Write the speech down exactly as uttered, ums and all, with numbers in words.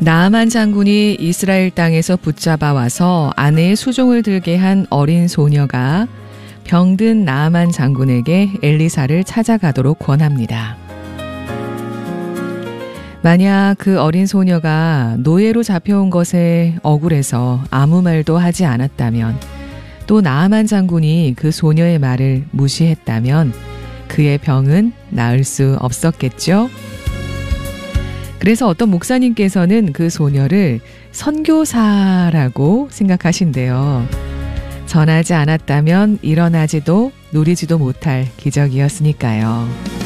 나아만 장군이 이스라엘 땅에서 붙잡아 와서 아내의 수종을 들게 한 어린 소녀가 병든 나아만 장군에게 엘리사를 찾아가도록 권합니다. 만약 그 어린 소녀가 노예로 잡혀온 것에 억울해서 아무 말도 하지 않았다면, 또 나아만 장군이 그 소녀의 말을 무시했다면 그의 병은 나을 수 없었겠죠? 그래서 어떤 목사님께서는 그 소녀를 선교사라고 생각하신대요. 전하지 않았다면 일어나지도 누리지도 못할 기적이었으니까요.